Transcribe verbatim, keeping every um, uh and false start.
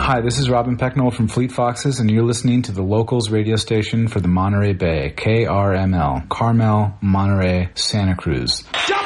Hi, this is Robin Pecknold from Fleet Foxes, and you're listening to the Locals radio station for the Monterey Bay, K R M L, Carmel, Monterey, Santa Cruz.